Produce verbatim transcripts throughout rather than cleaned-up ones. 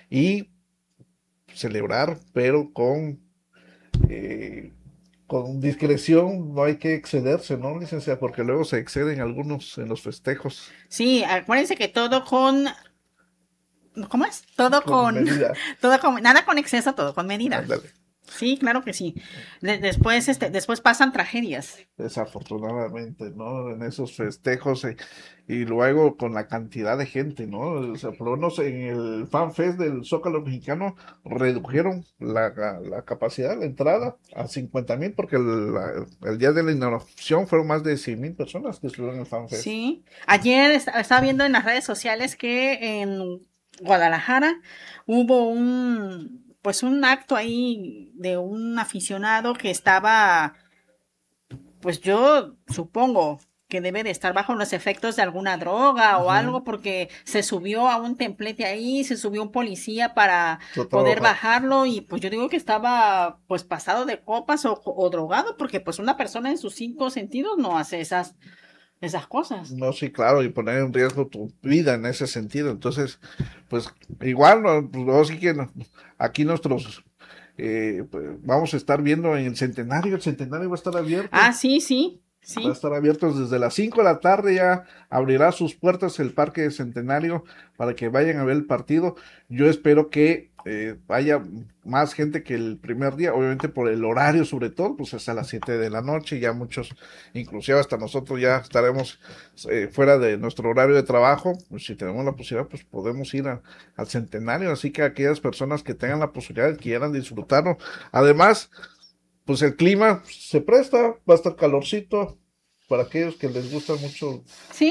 y celebrar, pero con, eh, con discreción, no hay que excederse, ¿no, licenciada? Porque luego se exceden algunos en los festejos. Sí, acuérdense que todo con, ¿cómo es? Todo Con con, medida. todo con, nada con exceso, todo con medida. Ándale. Sí, claro que sí. De- después, este, después pasan tragedias. Desafortunadamente, ¿no? En esos festejos eh, y luego con la cantidad de gente, ¿no? O sea, por lo menos en el Fan Fest del Zócalo Mexicano redujeron la, la- la capacidad de la entrada a cincuenta mil porque el, la- el día de la inauguración fueron más de cien mil personas que estuvieron en el Fan Fest. Sí. Ayer est- estaba viendo en las redes sociales que en Guadalajara hubo un, pues un acto ahí de un aficionado que estaba, pues yo supongo que debe de estar bajo los efectos de alguna droga o Ujú. algo, porque se subió a un templete ahí, se subió un policía para Trataba de poder bajar. bajarlo y pues yo digo que estaba pues pasado de copas o, o drogado, porque pues una persona en sus cinco sentidos no hace esas, esas cosas. No, sí, claro, y poner en riesgo tu vida en ese sentido. Entonces, pues igual, no, pues, luego sí que no- aquí nuestros, eh, pues, vamos a estar viendo en el centenario, el centenario va a estar Ah, abierto. sí, sí, Va a sí. estar abierto desde las cinco de la tarde, ya abrirá sus puertas el Parque Centenario para que vayan a ver el partido. Yo espero que eh, haya más gente que el primer día, obviamente por el horario sobre todo, pues hasta las siete de la noche, ya muchos, inclusive hasta nosotros ya estaremos eh, fuera de nuestro horario de trabajo, pues si tenemos la posibilidad, pues podemos ir a- al Centenario, así que aquellas personas que tengan la posibilidad, que quieran disfrutarlo. Además, pues el clima se presta, va a estar calorcito para aquellos que les gustan mucho Sí,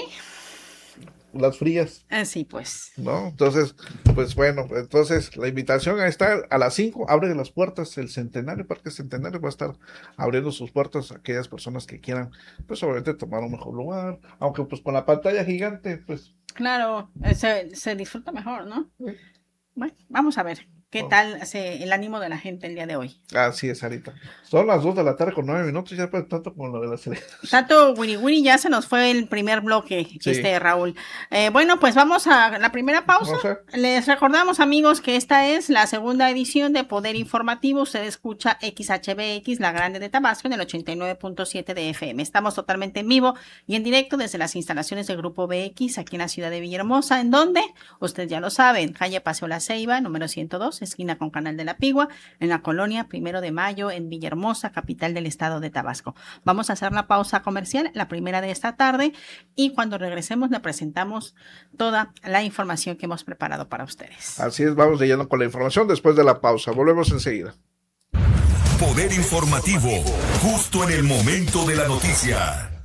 las frías, eh, sí, pues. ¿no? Entonces, pues bueno, entonces la invitación está a las cinco abre las puertas el Centenario, Parque Centenario va a estar abriendo sus puertas a aquellas personas que quieran, pues obviamente tomar un mejor lugar, aunque pues con la pantalla gigante, pues, Claro, eh, se, se disfruta mejor, ¿no? eh, Bueno, vamos a ver qué no. tal se, el ánimo de la gente el día de hoy. Así es, Sarita. Son las dos de la tarde con nueve minutos, ya pues tanto como lo de la serie. Tanto Winnie Winnie ya se nos fue el primer bloque, Sí, este Raúl. Eh, bueno, pues vamos a la primera pausa. no sé. Les recordamos, amigos, que esta es la segunda edición de Poder Informativo. Usted escucha X H B X, la grande de Tabasco, en el ochenta y nueve punto siete de F M. Estamos totalmente en vivo y en directo desde las instalaciones del Grupo B X, aquí en la ciudad de Villahermosa, en donde, usted ya lo sabe, en calle Paseo La Ceiba, número ciento dos, esquina con Canal de la Pigua, en la colonia Primero de Mayo, en Villahermosa, capital del estado de Tabasco. Vamos a hacer la pausa comercial, la primera de esta tarde, y cuando regresemos le presentamos toda la información que hemos preparado para ustedes. Así es, vamos de lleno con la información después de la pausa. Volvemos enseguida. Poder informativo, justo en el momento de la noticia.